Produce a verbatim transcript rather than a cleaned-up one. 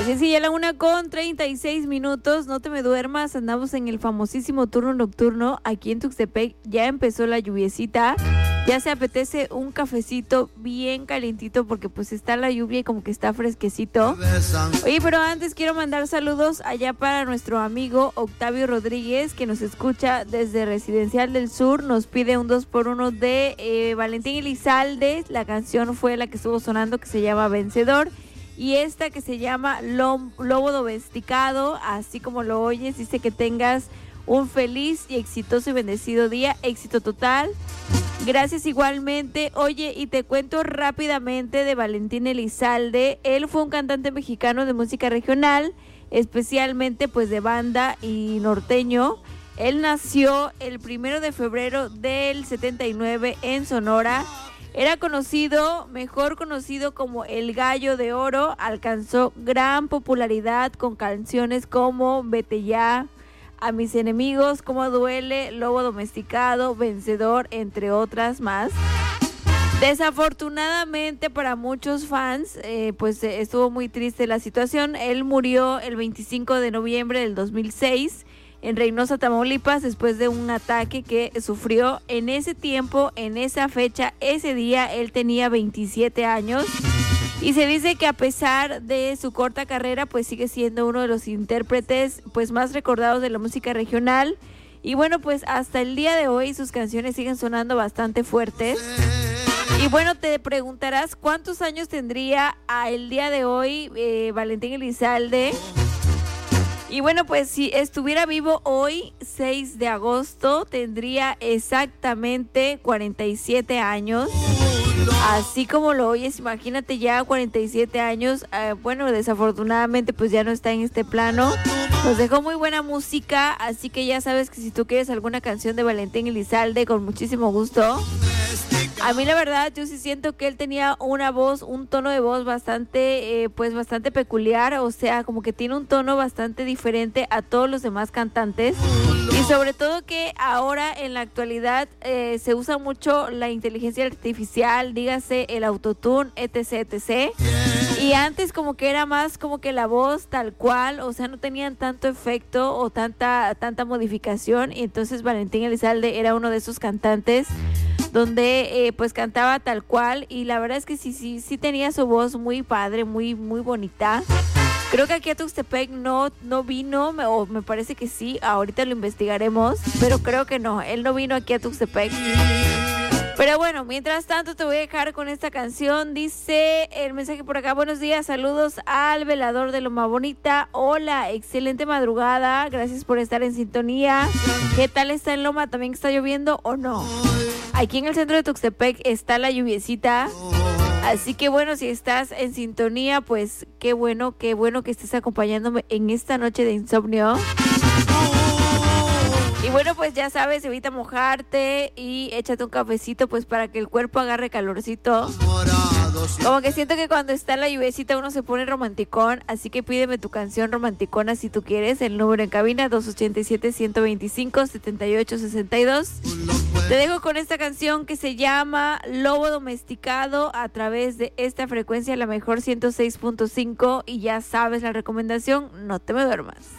Así es que ya la una con treinta y seis minutos, no te me duermas, andamos en el famosísimo turno nocturno aquí en Tuxtepec, ya empezó la lluviecita, ya se apetece un cafecito bien calientito porque pues está la lluvia y como que está fresquecito. Oye, pero antes quiero mandar saludos allá para nuestro amigo Octavio Rodríguez que nos escucha desde Residencial del Sur, nos pide un dos por uno de eh, Valentín Elizalde, la canción fue la que estuvo sonando que se llama Vencedor. Y esta que se llama Lobo Domesticado, así como lo oyes, dice que tengas un feliz y exitoso y bendecido día, éxito total. Gracias igualmente. Oye, y te cuento rápidamente de Valentín Elizalde. Él fue un cantante mexicano de música regional, especialmente pues de banda y norteño. Él nació el primero de febrero del setenta y nueve en Sonora. Era conocido, mejor conocido como el Gallo de Oro, alcanzó gran popularidad con canciones como Vete Ya, A Mis Enemigos, Cómo Duele, Lobo Domesticado, Vencedor, entre otras más. Desafortunadamente para muchos fans, eh, pues eh, estuvo muy triste la situación. Él murió el veinticinco de noviembre del dos mil seis. En Reynosa, Tamaulipas, después de un ataque que sufrió en ese tiempo, en esa fecha, ese día, él tenía veintisiete años. Y se dice que a pesar de su corta carrera, pues sigue siendo uno de los intérpretes pues más recordados de la música regional. Y bueno, pues hasta el día de hoy sus canciones siguen sonando bastante fuertes. Y bueno, te preguntarás cuántos años tendría a el día de hoy eh, Valentín Elizalde. Y bueno, pues si estuviera vivo hoy, seis de agosto, tendría exactamente cuarenta y siete años. Así como lo oyes, imagínate ya cuarenta y siete años. Eh, bueno, desafortunadamente pues ya no está en este plano. Nos dejó muy buena música, así que ya sabes que si tú quieres alguna canción de Valentín Elizalde, con muchísimo gusto. A mí la verdad, yo sí siento que él tenía una voz, un tono de voz bastante, eh, pues bastante peculiar, o sea, como que tiene un tono bastante diferente a todos los demás cantantes. Y sobre todo que ahora en la actualidad eh, se usa mucho la inteligencia artificial, dígase el autotune, etc, etcétera. Y antes como que era más como que la voz tal cual, o sea, no tenían tanto efecto o tanta, tanta modificación. Y entonces Valentín Elizalde era uno de esos cantantes donde eh, pues cantaba tal cual, y la verdad es que sí, sí, sí tenía su voz muy padre, muy, muy bonita. Creo que aquí a Tuxtepec no, no vino, me, o me parece que sí, ahorita lo investigaremos, pero creo que no, él no vino aquí a Tuxtepec. Pero bueno, mientras tanto te voy a dejar con esta canción. Dice el mensaje por acá: buenos días, saludos al velador de Loma Bonita. Hola, excelente madrugada, gracias por estar en sintonía. ¿Qué tal está en Loma? ¿También está lloviendo o no? Aquí en el centro de Tuxtepec está la lluviecita. Así que bueno, si estás en sintonía, pues qué bueno, qué bueno que estés acompañándome en esta noche de insomnio. Y bueno, pues ya sabes, evita mojarte y échate un cafecito pues para que el cuerpo agarre calorcito. Como que siento que cuando está la lluviecita uno se pone romanticón, así que pídeme tu canción romanticona si tú quieres. El número en cabina dos ochenta y siete, ciento veinticinco, setenta y ocho sesenta y dos. Te dejo con esta canción que se llama Lobo Domesticado a través de esta frecuencia, la mejor ciento seis punto cinco, y ya sabes la recomendación, no te me duermas.